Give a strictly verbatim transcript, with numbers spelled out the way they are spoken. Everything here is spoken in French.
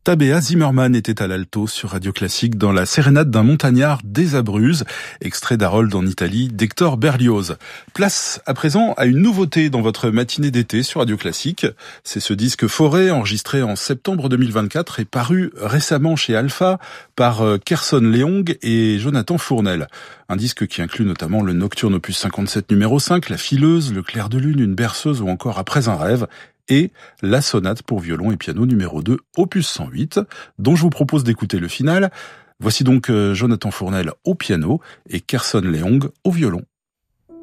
Tabea Zimmermann était à l'alto sur Radio Classique dans la sérénade d'un montagnard des Abruzzes, extrait d'Harold en Italie d'Hector Berlioz. Place à présent à une nouveauté dans votre matinée d'été sur Radio Classique. C'est ce disque Forêt, enregistré en septembre deux mille vingt-quatre et paru récemment chez Alpha par Kerson Leong et Jonathan Fournel. Un disque qui inclut notamment le Nocturne opus cinquante-sept numéro cinq, La Fileuse, Le Clair de Lune, Une berceuse ou encore Après un rêve, et la sonate pour violon et piano numéro deux, opus cent huit, dont je vous propose d'écouter le final. Voici donc Jonathan Fournel au piano et Kerson Leong au violon.